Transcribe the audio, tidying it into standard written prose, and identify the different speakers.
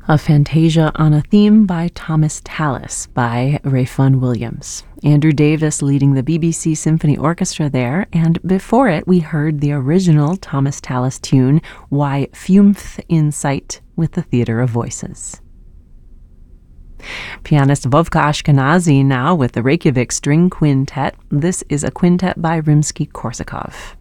Speaker 1: A Fantasia on a Theme by Thomas Tallis by Rayfun Williams. Andrew Davis leading the BBC Symphony Orchestra there, and before it we heard the original Thomas Tallis tune, Why Fumth in Sight, with the Theatre of Voices. Pianist Vovka Ashkenazy now with the Reykjavik String Quintet. This is a quintet by Rimsky-Korsakov.